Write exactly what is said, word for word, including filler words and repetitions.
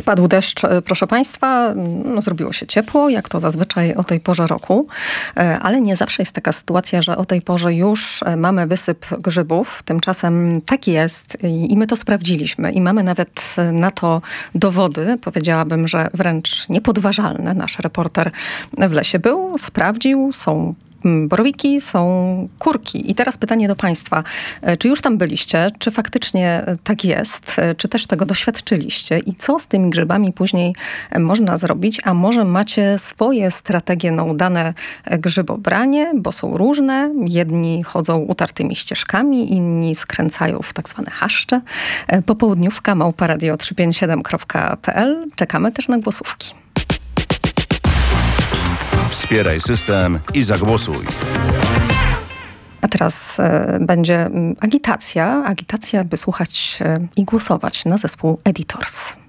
Spadł deszcz, proszę Państwa, no, zrobiło się ciepło, jak to zazwyczaj o tej porze roku, ale nie zawsze jest taka sytuacja, że o tej porze już mamy wysyp grzybów. Tymczasem tak jest i my to sprawdziliśmy i mamy nawet na to dowody, powiedziałabym, że wręcz niepodważalne. Nasz reporter w lesie był, sprawdził, są borowiki, są kurki. I teraz pytanie do Państwa. Czy już tam byliście? Czy faktycznie tak jest? Czy też tego doświadczyliście? I co z tymi grzybami później można zrobić? A może macie swoje strategie na udane grzybobranie, bo są różne. Jedni chodzą utartymi ścieżkami, inni skręcają w tak zwane chaszcze. Popołudniówka małpa radio trzysta pięćdziesiąt siedem kropka p l. Czekamy też na głosówki. Wspieraj system i zagłosuj. A teraz e, będzie agitacja. Agitacja, by słuchać e, i głosować na zespół Editors.